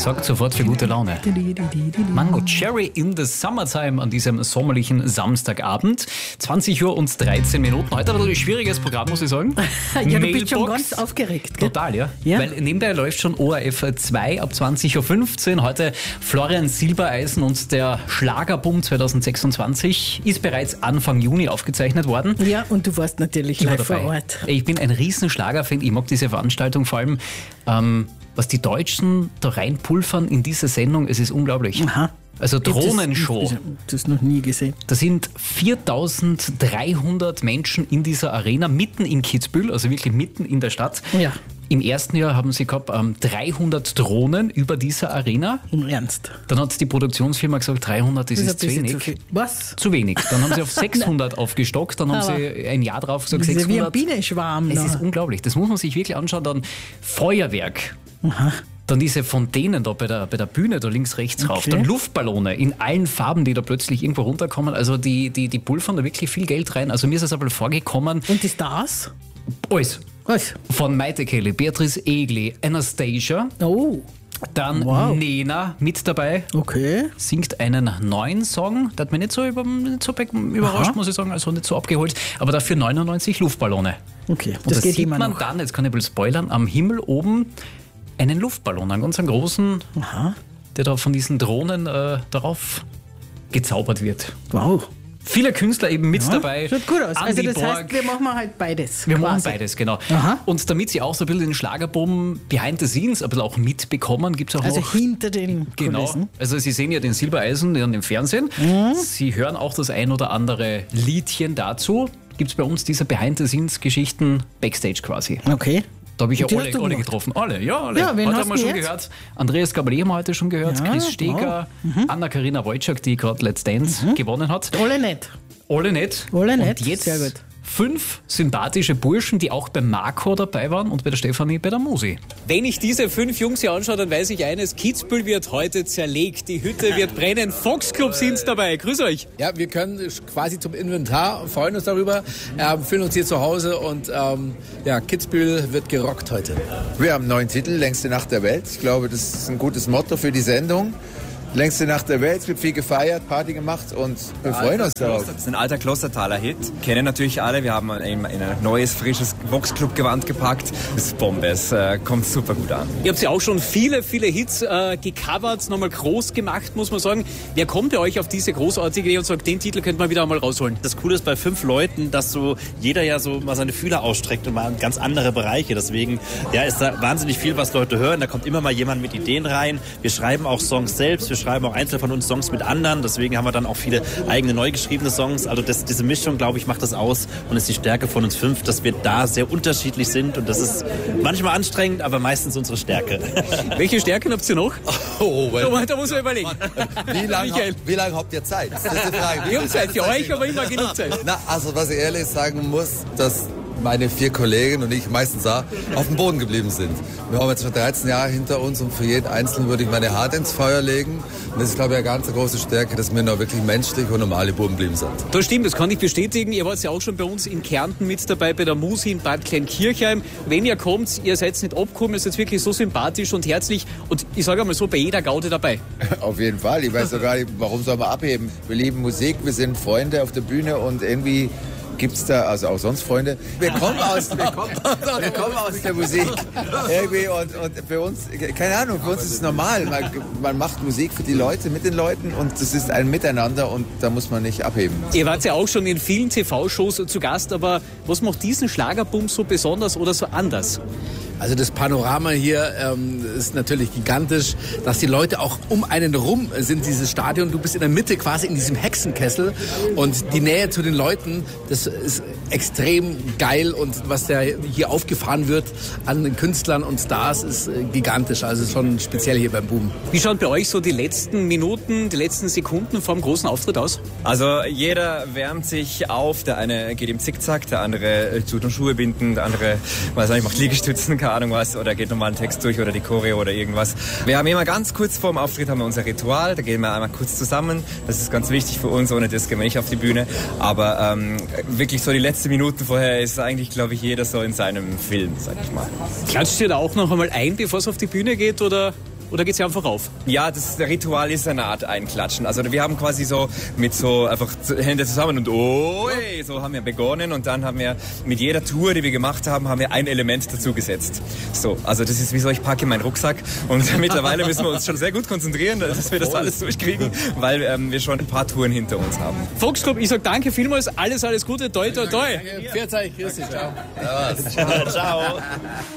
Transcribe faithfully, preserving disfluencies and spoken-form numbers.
sorgt sofort für gute Laune. Mango Cherry in the Summertime an diesem sommerlichen Samstagabend. zwanzig Uhr und dreizehn Minuten. Heute ein schwieriges Programm, muss ich sagen. Ja, du bist schon ganz aufgeregt. Gell? Total, ja. Ja. Weil nebenbei läuft schon O R F zwei ab zwanzig Uhr fünfzehn. Heute Florian Silbereisen und der Schlagerboom zwanzig sechsundzwanzig ist bereits Anfang Juni aufgezeichnet worden. Ja, und du warst natürlich Ich war live vor dabei. Ort. Ich bin ein riesen Schlagerfan. Ich mag diese Veranstaltung vor allem. Ähm, was die Deutschen da reinpulvern in diese Sendung, es ist unglaublich. Aha. Also Drohnenshow. Ich habe das, das noch nie gesehen. Da sind viertausenddreihundert Menschen in dieser Arena, mitten in Kitzbühel, also wirklich mitten in der Stadt. Ja. Im ersten Jahr haben sie gehabt ähm, dreihundert Drohnen über dieser Arena. Im Ernst. Dann hat die Produktionsfirma gesagt, dreihundert, das, Das ist, ein zu bisschen wenig. zu viel. Was? Zu wenig. Dann haben sie auf sechshundert aufgestockt, dann haben Aber sie ein Jahr drauf gesagt Das ist ja wie ein sechshundert. Bienenschwarm. Es noch. ist unglaublich, das muss man sich wirklich anschauen. Dann Feuerwerk. Aha. Dann diese Fontänen da bei der, bei der Bühne, da links, rechts rauf. Okay. Dann Luftballone in allen Farben, die da plötzlich irgendwo runterkommen. Also die, die, die pulvern da wirklich viel Geld rein. Also mir ist es aber vorgekommen, Und die Stars? alles. Was? Von Maite Kelly, Beatrice Egli, Anastasia, Oh, dann Wow. Nena mit dabei. okay. Singt einen neuen Song, der hat mich nicht so, über, nicht so be- überrascht, Aha. muss ich sagen, also nicht so abgeholt, aber dafür neunundneunzig Luftballone. Okay, Und da das geht sieht immer man noch. dann, jetzt kann ich ein bisschen spoilern, am Himmel oben einen Luftballon, einen ganz einen großen, Aha. der da von diesen Drohnen äh, darauf gezaubert wird. Wow. Viele Künstler eben mit Ja, dabei. schaut gut aus. Andi Also das heißt, Borg. wir machen halt beides. Wir machen quasi. beides, genau. Aha. Und damit Sie auch so ein bisschen den Schlagerboom behind the scenes ein bisschen auch mitbekommen, gibt es auch Also noch... hinter den Genau. Kulissen. Also Sie sehen ja den Silbereisen dann im Fernsehen. Mhm. Sie hören auch das ein oder andere Liedchen dazu. Gibt es bei uns diese Behind-the-Scenes-Geschichten Backstage quasi. Okay. Da habe ich ja Die alle, hast du alle gemacht? getroffen. Alle, ja, alle. Ja, wen heute hast haben wir du schon jetzt? gehört. Andreas Gabalier haben wir heute schon gehört. Ja, Chris Steger, Anna-Karina Wojcik, die gerade Let's Dance gewonnen hat. Alle nicht. Alle nett. Alle nett, Und jetzt sehr gut. fünf sympathische Burschen, die auch beim Marco dabei waren und bei der Stefanie bei der Musi. Wenn ich diese fünf Jungs hier anschaue, dann weiß ich eines, Kitzbühel wird heute zerlegt, die Hütte wird brennen, Foxclub sind dabei, grüß euch. Ja, wir können quasi zum Inventar, freuen uns darüber, äh, fühlen uns hier zu Hause und ähm, ja, Kitzbühel wird gerockt heute. Wir haben einen neuen Titel, Längste Nacht der Welt. Ich glaube, das ist ein gutes Motto für die Sendung. Längste Nacht der Welt, es wird viel gefeiert, Party gemacht und wir freuen uns darauf. Das ist ein alter Klostertaler Hit. Kennen natürlich alle. Wir haben ein, ein neues, frisches Vox-Club-Gewand gepackt. Das ist Bombe. Es äh, kommt super gut an. Ihr habt ja auch schon viele, viele Hits äh, gecovert, nochmal groß gemacht, muss man sagen. Wer kommt bei euch auf diese großartige Idee und sagt, den Titel könnte man wieder einmal rausholen? Das Coole ist bei fünf Leuten, dass so jeder ja so mal seine Fühler ausstreckt und mal in ganz andere Bereiche. Deswegen ja, ist da wahnsinnig viel, was Leute hören. Da kommt immer mal jemand mit Ideen rein. Wir schreiben auch Songs selbst. Wir schreiben auch einzelne von uns Songs mit anderen. Deswegen haben wir dann auch viele eigene neu geschriebene Songs. Also das, diese Mischung, glaube ich, macht das aus und ist die Stärke von uns fünf, dass wir da sehr unterschiedlich sind. Und das ist manchmal anstrengend, aber meistens unsere Stärke. Welche Stärken habt ihr noch? Oh, well. Da, da muss man überlegen. Wie lange Michael. wie lang habt ihr Zeit? Das ist die Frage. Wir haben Zeit für euch, aber immer genug Zeit. Na, also was ich ehrlich sagen muss, dass meine vier Kollegen und ich meistens auch auf dem Boden geblieben sind. Wir haben jetzt schon dreizehn Jahre hinter uns und für jeden Einzelnen würde ich meine Hand ins Feuer legen. Und das ist, glaube ich, eine ganz große Stärke, dass wir noch wirklich menschlich und normale Buben geblieben sind. Das stimmt, das kann ich bestätigen. Ihr wart ja auch schon bei uns in Kärnten mit dabei, bei der Musi in Bad Kleinkirchheim. Wenn ihr kommt, ihr seid nicht abgekommen, ihr seid wirklich so sympathisch und herzlich und ich sage einmal so, bei jeder Gaude dabei. Auf jeden Fall. Ich weiß doch gar nicht, warum soll man abheben. Wir lieben Musik, wir sind Freunde auf der Bühne und irgendwie gibt's da, also auch sonst Freunde. Wir kommen aus, wir kommen, wir kommen aus der Musik. Irgendwie und, und für uns, keine Ahnung, für uns ist es normal. Man, man macht Musik für die Leute, mit den Leuten und das ist ein Miteinander und da muss man nicht abheben. Ihr wart ja auch schon in vielen T V-Shows zu Gast, aber was macht diesen Schlagerboom so besonders oder so anders? Also das Panorama hier ähm, ist natürlich gigantisch, dass die Leute auch um einen rum sind, dieses Stadion. Du bist in der Mitte quasi in diesem Hexenkessel und die Nähe zu den Leuten, das ist extrem geil und was da hier aufgefahren wird an den Künstlern und Stars ist äh, gigantisch, also schon speziell hier beim Boom. Wie schauen bei euch so die letzten Minuten, die letzten Sekunden vor dem großen Auftritt aus? Also jeder wärmt sich auf. Der eine geht im Zickzack, der andere tut noch Schuhe binden, der andere, weiß nicht, macht Liegestützen, keine Ahnung was, oder geht nochmal einen Text durch oder die Choreo oder irgendwas. Wir haben immer ganz kurz vor dem Auftritt haben wir unser Ritual, da gehen wir einmal kurz zusammen. Das ist ganz wichtig für uns, ohne das gehen wir nicht auf die Bühne. Aber ähm, wirklich so die letzten Minuten vorher ist eigentlich, glaube ich, jeder so in seinem Film, sag ich mal. Klatscht ihr da auch noch einmal ein, bevor es auf die Bühne geht, oder oder geht's ja einfach auf? Ja, das der Ritual ist eine Art Einklatschen. Also wir haben quasi so mit so einfach Hände zusammen und oh, so haben wir begonnen und dann haben wir mit jeder Tour, die wir gemacht haben, haben wir ein Element dazu gesetzt. So, also das ist wie so, ich packe meinen Rucksack und mittlerweile müssen wir uns schon sehr gut konzentrieren, dass wir das alles durchkriegen, weil ähm, wir schon ein paar Touren hinter uns haben. Volksclub, ich sag danke vielmals, alles, alles Gute, toi, toi, toi. Pfiat euch, grüß dich, ciao. Ciao.